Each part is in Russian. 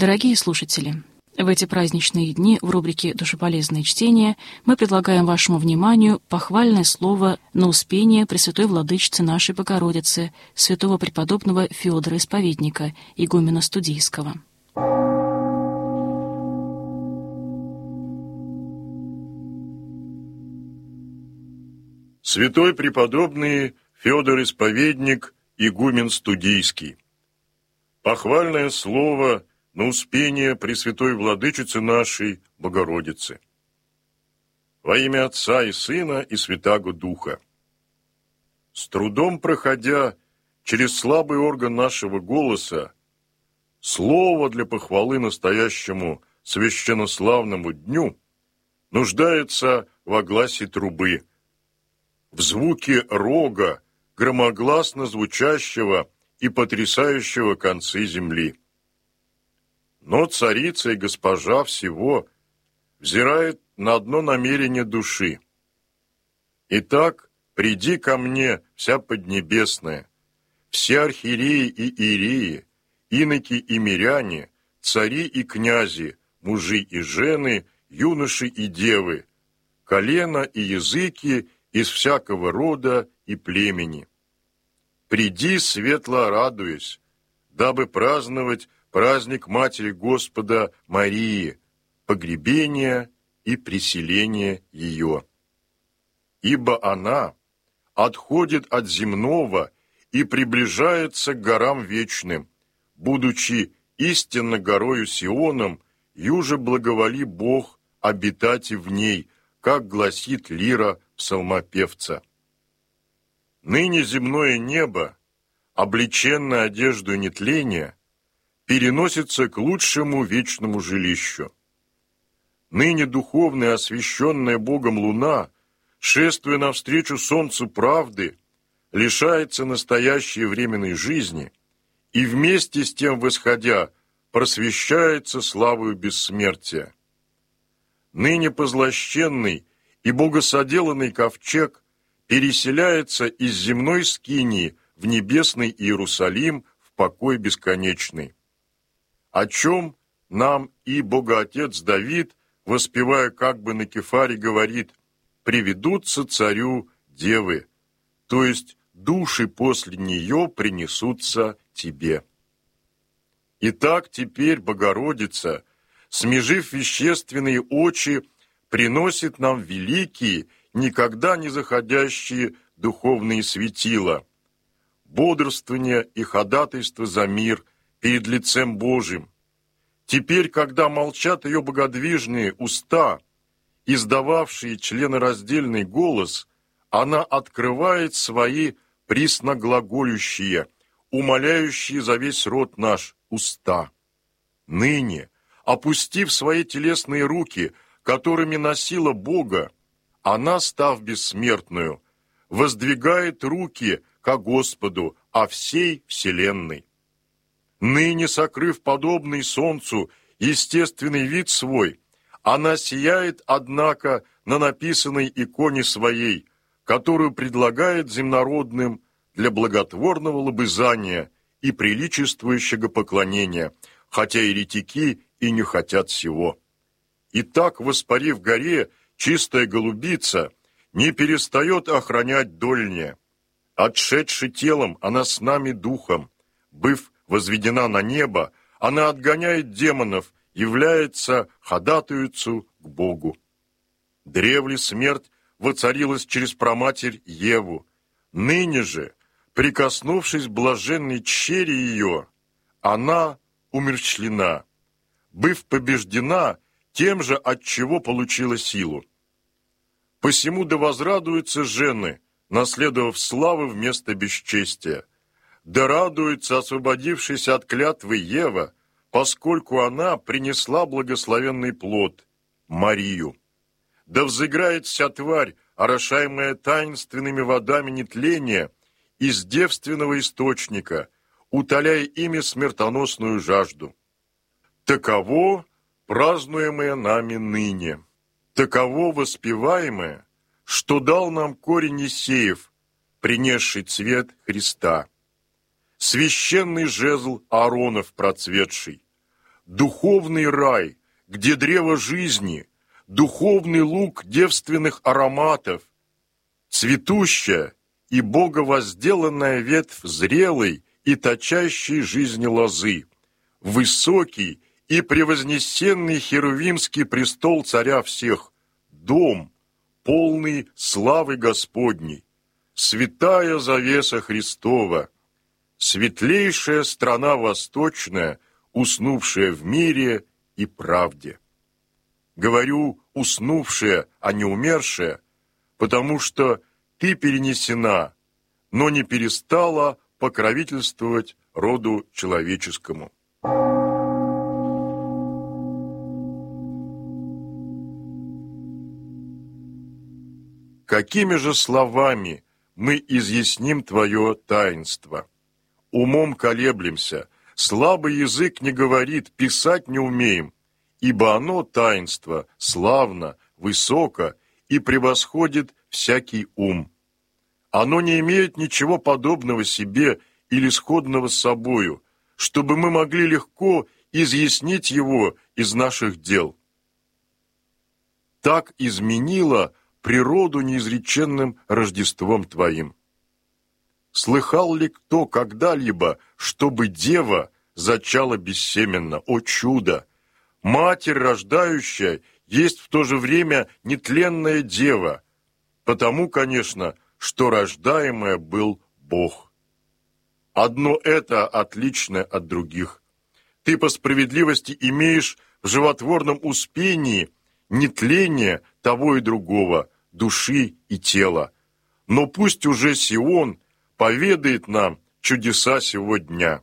Дорогие слушатели, в эти праздничные дни в рубрике «Душеполезное чтение» мы предлагаем вашему вниманию похвальное слово на успение Пресвятой Владычицы нашей Богородицы, святого преподобного Феодора Исповедника, игумена Студийского. Святой преподобный Феодор Исповедник, игумен Студийский. Похвальное слово на успение Пресвятой Владычицы нашей Богородицы. Во имя Отца и Сына и Святаго Духа. С трудом проходя через слабый орган нашего голоса, слово для похвалы настоящему священнославному дню нуждается во гласе трубы, в звуке рога, громогласно звучащего и потрясающего концы земли. Но царица и госпожа всего взирает на одно намерение души. Итак, приди ко мне, вся поднебесная, все архиереи и иереи, иноки и миряне, цари и князи, мужи и жены, юноши и девы, колена и языки из всякого рода и племени. Приди, светло радуясь, дабы праздновать праздник Матери Господа Марии, погребение и преселение ее. Ибо она отходит от земного и приближается к горам вечным, будучи истинно горою Сионом, юже благоволи Бог обитать в ней, как гласит лира псалмопевца. Ныне земное небо, облеченное одеждой нетления, переносится к лучшему вечному жилищу. Ныне духовная, освященная Богом луна, шествуя навстречу солнцу правды, лишается настоящей временной жизни и вместе с тем, восходя, просвещается славою бессмертия. Ныне позлощенный и богосоделанный ковчег переселяется из земной скинии в небесный Иерусалим в покой бесконечный. О чем нам и Богоотец Давид, воспевая как бы на кефаре, говорит: «Приведутся царю девы», то есть души после нее принесутся тебе. Итак, теперь Богородица, смежив вещественные очи, приносит нам великие, никогда не заходящие духовные светила, бодрствование и ходатайство за мир перед лицем Божиим. Теперь, когда молчат ее богодвижные уста, издававшие членораздельный голос, она открывает свои присноглаголющие, умоляющие за весь род наш уста. Ныне, опустив свои телесные руки, которыми носила Бога, она, став бессмертную, воздвигает руки ко Господу о всей вселенной. Ныне, сокрыв подобный солнцу естественный вид свой, она сияет, однако, на написанной иконе своей, которую предлагает земнородным для благотворного лобызания и приличествующего поклонения, хотя еретики и не хотят сего. И так, воспарив в горе, чистая голубица не перестает охранять дольнее. Отшедши телом, она с нами духом. Быв возведена на небо, она отгоняет демонов, является ходатайцу к Богу. Древле смерть воцарилась через праматерь Еву. Ныне же, прикоснувшись к блаженной чери ее, она умерщвлена, быв побеждена тем же, от чего получила силу. Посему да возрадуются жены, наследовав славы вместо бесчестия, да радуется освободившаяся от клятвы Ева, поскольку она принесла благословенный плод, Марию. Да взыграет вся тварь, орошаемая таинственными водами нетления, из девственного источника, утоляя ими смертоносную жажду. Таково празднуемое нами ныне, таково воспеваемое, что дал нам корень Иисеев, принесший цвет Христа, священный жезл Ааронов процветший, духовный рай, где древо жизни, духовный луг девственных ароматов, цветущая и боговозделанная ветвь зрелой и точащей жизни лозы, высокий и превознесенный херувимский престол царя всех, дом, полный славы Господней, святая завеса Христова, светлейшая страна восточная, уснувшая в мире и правде. Говорю уснувшая, а не умершая, потому что ты перенесена, но не перестала покровительствовать роду человеческому. Какими же словами мы изъясним Твое таинство? Умом колеблемся, слабый язык не говорит, писать не умеем, ибо оно, таинство, славно, высоко и превосходит всякий ум. Оно не имеет ничего подобного себе или сходного с собою, чтобы мы могли легко изъяснить его из наших дел. Так изменило природу неизреченным Рождеством Твоим. Слыхал ли кто когда-либо, чтобы дева зачала бессеменно? О чудо! Матерь рождающая есть в то же время нетленная дева, потому, конечно, что рождаемая был Бог. Одно это отличное от других. Ты по справедливости имеешь в животворном успении нетление того и другого, души и тела. Но пусть уже Сион поведает нам чудеса сего дня.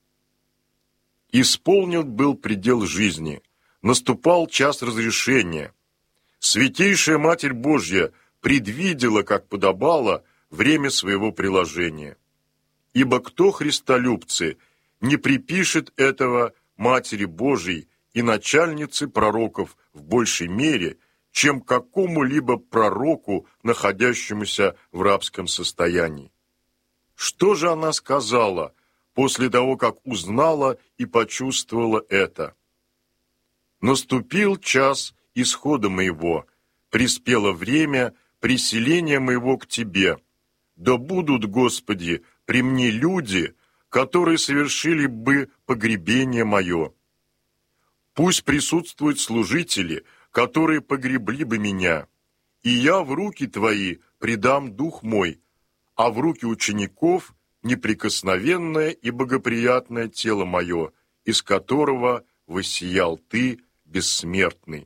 Исполнен был предел жизни, наступал час разрешения. Святейшая Матерь Божья предвидела, как подобало, время своего приложения. Ибо кто, христолюбцы, не припишет этого Матери Божией и начальнице пророков в большей мере, чем какому-либо пророку, находящемуся в рабском состоянии? Что же она сказала после того, как узнала и почувствовала это? «Наступил час исхода моего, приспело время приселения моего к Тебе. Да будут, Господи, при мне люди, которые совершили бы погребение мое. Пусть присутствуют служители, которые погребли бы меня, и я в руки Твои предам дух мой, а в руки учеников неприкосновенное и богоприятное тело мое, из которого воссиял Ты, бессмертный.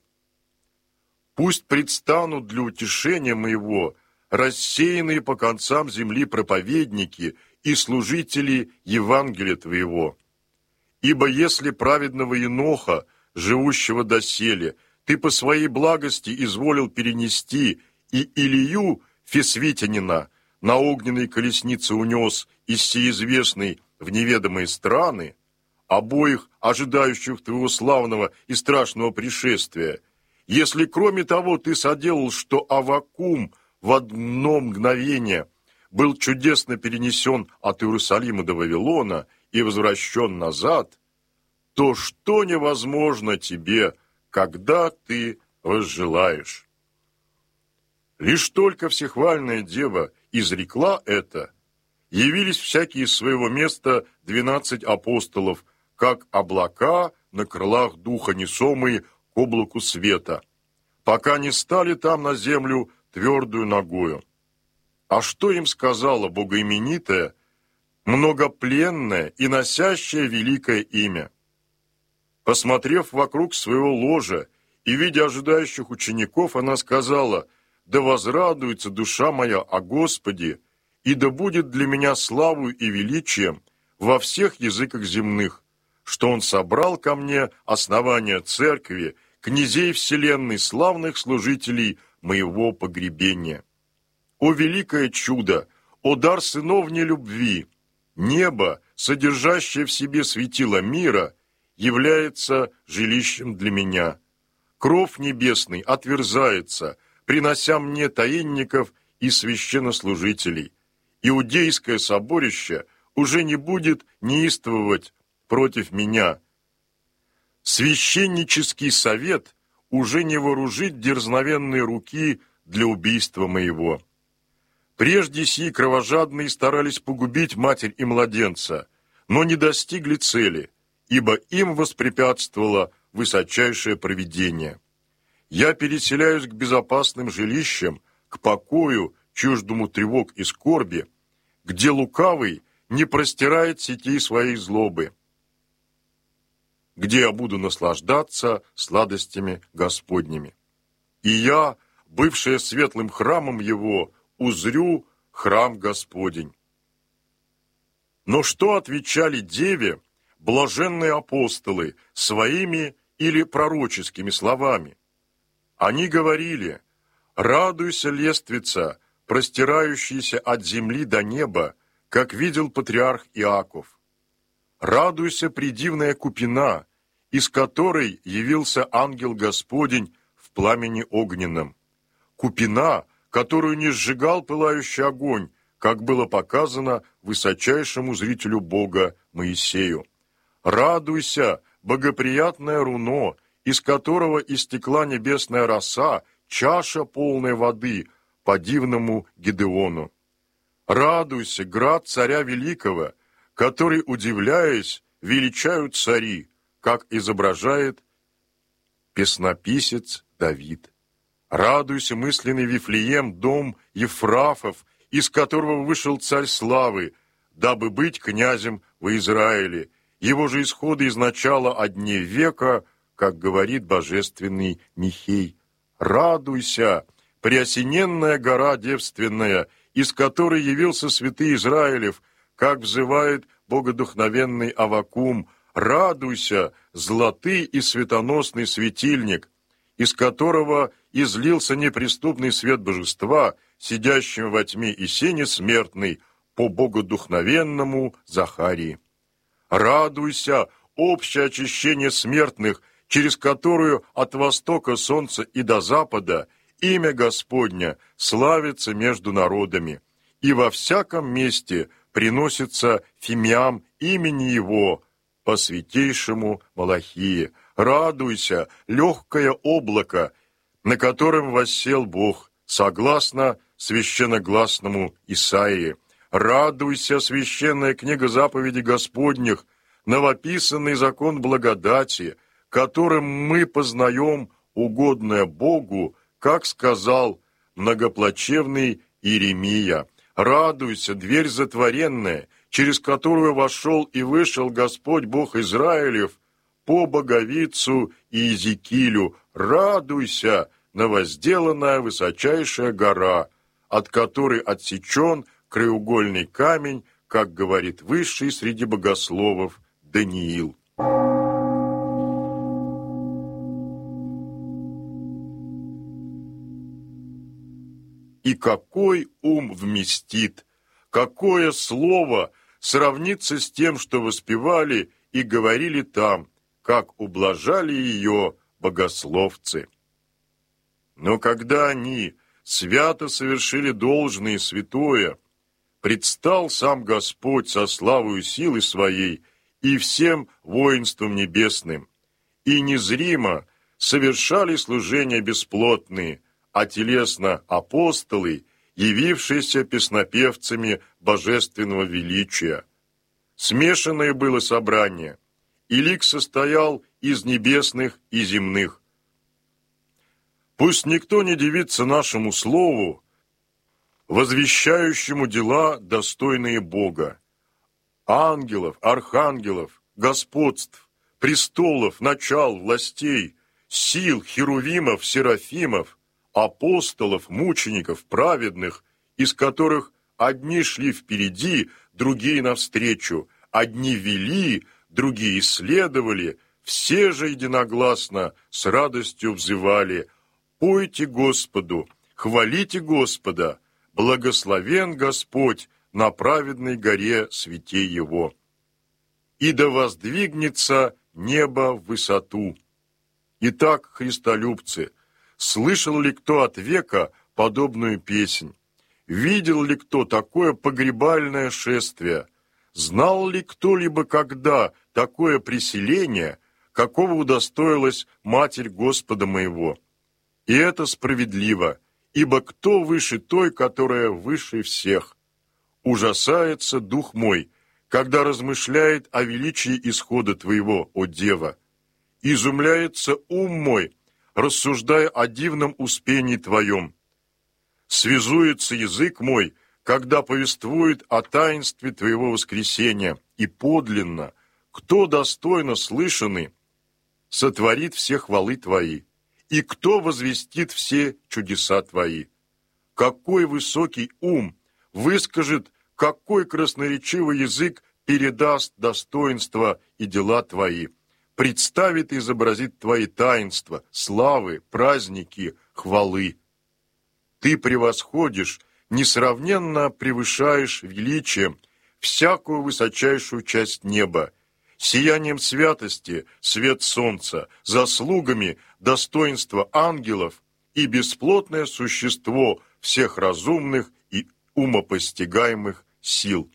Пусть предстанут для утешения моего рассеянные по концам земли проповедники и служители Евангелия Твоего. Ибо если праведного Еноха, живущего доселе, Ты по своей благости изволил перенести, и Илию Фесвитянина на огненной колеснице унес из всеизвестной в неведомые страны, обоих ожидающих Твоего славного и страшного пришествия, если кроме того Ты соделал, что Аввакум в одно мгновение был чудесно перенесен от Иерусалима до Вавилона и возвращен назад, то что невозможно Тебе, когда Ты возжелаешь? Лишь только Всехвальная Дева изрекла это, явились всякие из своего места 12 апостолов, как облака на крылах духа, несомые к облаку света, пока не стали там на землю твердую ногою. А что им сказала богоименитая, многопленная и носящая великое имя? Посмотрев вокруг своего ложа и видя ожидающих учеников, она сказала: «Да возрадуется душа моя о Господе, и да будет для меня славою и величием во всех языках земных, что Он собрал ко мне основания церкви, князей вселенной, славных служителей моего погребения. О великое чудо! О дар сыновней любви! Небо, содержащее в себе светило мира, является жилищем для меня. Кров небесный отверзается, принося мне таинников и священнослужителей. Иудейское соборище уже не будет неистовывать против меня. Священнический совет уже не вооружит дерзновенные руки для убийства моего. Прежде сии кровожадные старались погубить матерь и младенца, но не достигли цели, ибо им воспрепятствовало высочайшее провидение. Я переселяюсь к безопасным жилищам, к покою, чуждому тревог и скорби, где лукавый не простирает сетей своей злобы, где я буду наслаждаться сладостями Господними. И я, бывшая светлым храмом его, узрю храм Господень. Но что отвечали деве блаженные апостолы своими или пророческими словами? Они говорили: «Радуйся, лествица, простирающаяся от земли до неба, как видел патриарх Иаков. Радуйся, предивная купина, из которой явился ангел Господень в пламени огненном. Купина, которую не сжигал пылающий огонь, как было показано высочайшему зрителю Бога Моисею. Радуйся, богоприятное руно, из которого истекла небесная роса, чаша полной воды по дивному Гедеону. Радуйся, град царя великого, который, удивляясь, величают цари, как изображает песнописец Давид. Радуйся, мысленный Вифлеем, дом Ефрафов, из которого вышел царь славы, дабы быть князем во Израиле. Его же исходы из начала о дне века, как говорит божественный Михей. Радуйся, преосененная гора девственная, из которой явился святый Израилев, как взывает богодухновенный Аввакум. Радуйся, золотый и светоносный светильник, из которого излился неприступный свет божества, сидящим во тьме и сене смертной, по богодухновенному Захарии. Радуйся, общее очищение смертных, через которую от востока солнца и до запада имя Господня славится между народами, и во всяком месте приносится фимиам имени Его по святейшему Малахии. Радуйся, легкое облако, на котором воссел Бог, согласно священногласному Исаии. Радуйся, священная книга заповедей Господних, новописанный закон благодати, которым мы познаем угодное Богу, как сказал многоплачевный Иеремия. Радуйся, дверь затворенная, через которую вошел и вышел Господь Бог Израилев по Боговицу и Иезекиилю. Радуйся, новозделанная высочайшая гора, от которой отсечен краеугольный камень, как говорит высший среди богословов Даниил. И какой ум вместит, какое слово сравнится с тем, что воспевали и говорили там, как ублажали ее богословцы. Но когда они свято совершили должное и святое, предстал сам Господь со славою силы своей и всем воинством небесным, и незримо совершали служения бесплотные, а телесно апостолы, явившиеся песнопевцами божественного величия. Смешанное было собрание, и лик состоял из небесных и земных. Пусть никто не дивится нашему слову, возвещающему дела, достойные Бога, ангелов, архангелов, господств, престолов, начал, властей, сил, херувимов, серафимов, апостолов, мучеников, праведных, из которых одни шли впереди, другие навстречу, одни вели, другие исследовали, все же единогласно с радостью взывали: «Пойте Господу, хвалите Господа, благословен Господь на праведной горе святей Его. И да воздвигнется небо в высоту». Итак, христолюбцы, слышал ли кто от века подобную песнь? Видел ли кто такое погребальное шествие? Знал ли кто-либо когда такое преселение, какого удостоилась Матерь Господа моего. И это справедливо, ибо кто выше той, которая выше всех? Ужасается дух мой, когда размышляет о величии исхода Твоего, о Дева. Изумляется ум мой, рассуждая о дивном успении Твоем. Связуется язык мой, когда повествует о таинстве Твоего воскресения, и подлинно, кто достойно слышанный, сотворит все хвалы Твои, и кто возвестит все чудеса Твои. Какой высокий ум выскажет, какой красноречивый язык передаст достоинства и дела Твои, представит и изобразит Твои таинства, славы, праздники, хвалы. Ты превосходишь, несравненно превышаешь величием всякую высочайшую часть неба, сиянием святости свет солнца, заслугами достоинства ангелов и бесплотное существо всех разумных и умопостигаемых сил.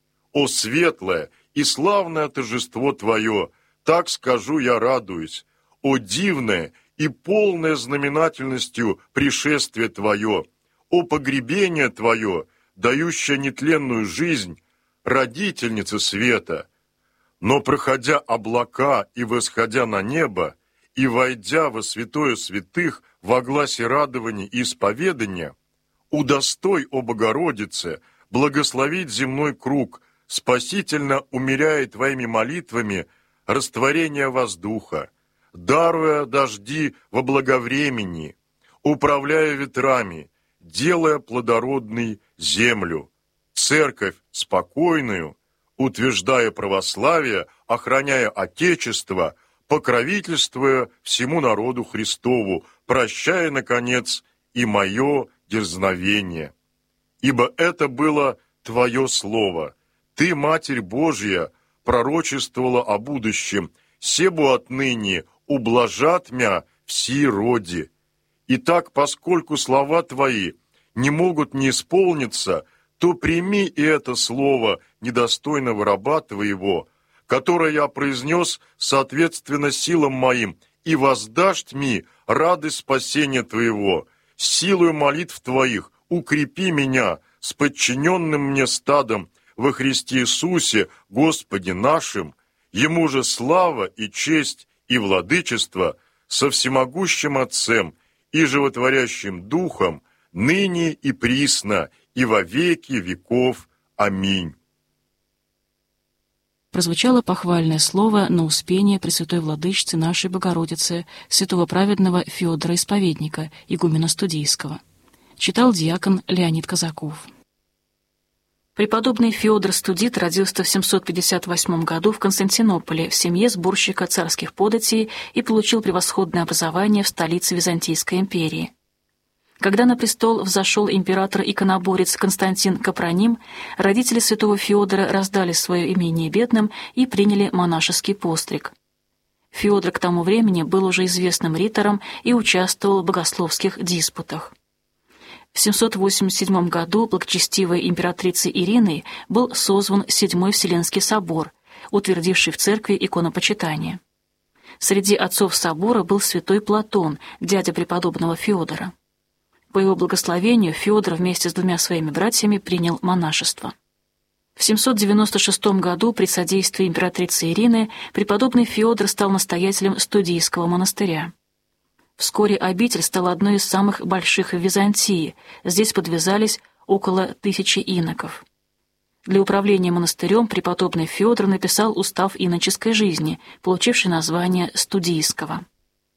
О светлое и славное торжество Твое, так скажу я, радуюсь, о дивное и полное знаменательностью пришествие Твое, о погребение Твое, дающее нетленную жизнь, родительница света. Но, проходя облака и восходя на небо, и войдя во святое святых во гласе радования и исповедания, удостой, о Богородице, благословить земной круг, спасительно умеряя Твоими молитвами растворение воздуха, даруя дожди во благовремени, управляя ветрами, делая плодородной землю, церковь спокойную, утверждая православие, охраняя Отечество, покровительствуя всему народу Христову, прощая, наконец, и мое дерзновение. Ибо это было Твое слово. Ты, Матерь Божья, пророчествовала о будущем, себу отныне ублажат мя все роди. Итак, поскольку слова Твои не могут не исполниться, то прими и это слово недостойного раба Твоего, которое я произнес соответственно силам моим, и воздашь мне радость спасения Твоего. Силою молитв Твоих укрепи меня с подчиненным мне стадом во Христе Иисусе, Господе нашим, Ему же слава и честь и владычество со всемогущим Отцем и животворящим Духом, ныне и присно, и во веки веков. Аминь. Прозвучало похвальное слово на успение Пресвятой Владычицы нашей Богородицы, святого праведного Феодора Исповедника, игумена Студийского. Читал диакон Леонид Казаков. Преподобный Феодор Студит родился в 758 году в Константинополе в семье сборщика царских податей и получил превосходное образование в столице Византийской империи. Когда на престол взошел император-иконоборец Константин Капроним, родители святого Феодора раздали свое имение бедным и приняли монашеский постриг. Феодор к тому времени был уже известным ритором и участвовал в богословских диспутах. В 787 году благочестивой императрицей Ириной был созван Седьмой Вселенский собор, утвердивший в церкви иконопочитание. Среди отцов собора был святой Платон, дядя преподобного Феодора. По его благословению Феодор вместе с двумя своими братьями принял монашество. В 796 году при содействии императрицы Ирины преподобный Феодор стал настоятелем Студийского монастыря. Вскоре обитель стала одной из самых больших в Византии, здесь подвязались около 1000 иноков. Для управления монастырем преподобный Феодор написал устав иноческой жизни, получивший название Студийского.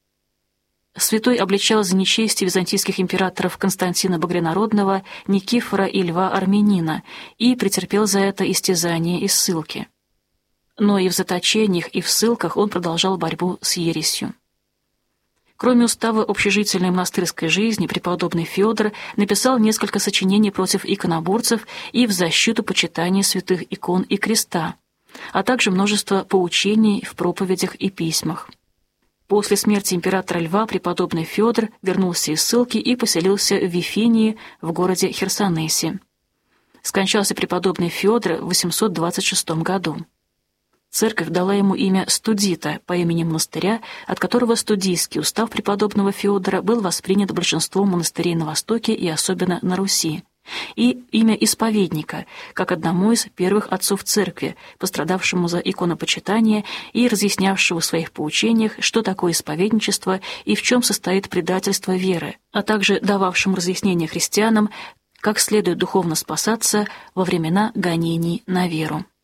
Святой обличал за нечестие византийских императоров Константина Багрянародного, Никифора и Льва Армянина и претерпел за это истязания и ссылки. Но и в заточениях, и в ссылках он продолжал борьбу с ересью. Кроме устава общежительной монастырской жизни, преподобный Феодор написал несколько сочинений против иконоборцев и в защиту почитания святых икон и креста, а также множество поучений в проповедях и письмах. После смерти императора Льва преподобный Феодор вернулся из ссылки и поселился в Вифинии в городе Херсонесе. Скончался преподобный Феодор в 826 году. Церковь дала ему имя Студита по имени монастыря, от которого студийский устав преподобного Феодора был воспринят большинством монастырей на Востоке и особенно на Руси, и имя исповедника, как одному из первых отцов церкви, пострадавшему за иконопочитание и разъяснявшего в своих поучениях, что такое исповедничество и в чем состоит предательство веры, а также дававшему разъяснение христианам, как следует духовно спасаться во времена гонений на веру.